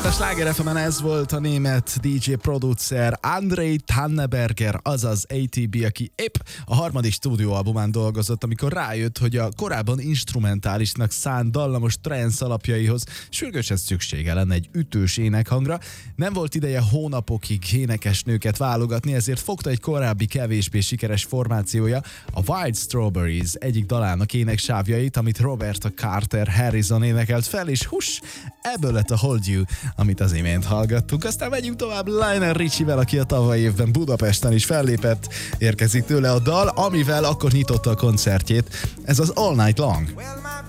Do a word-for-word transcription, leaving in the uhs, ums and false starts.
a Sláger ef emen ez volt a német dé dzsé producer André Tanneberger, azaz á té bé, aki épp a harmadik stúdióalbumán dolgozott, amikor rájött, hogy a korábban instrumentálisnak szánt dallamos trance alapjaihoz sürgősen szüksége lenne egy ütős énekhangra. Nem volt ideje hónapokig énekesnőket válogatni, ezért fogta egy korábbi kevésbé sikeres formációja, a Wild Strawberries egyik dalának éneksávjait, amit Roberta Carter Harrison énekelt fel, és hús, ebből lett a Hold You, amit az imént hallgattuk. Aztán megyünk tovább Lionel Richie-vel, aki a tavalyi évben Budapesten is fellépett. Érkezik tőle a dal, amivel akkor nyitotta a koncertjét. Ez az All Night Long. Well, my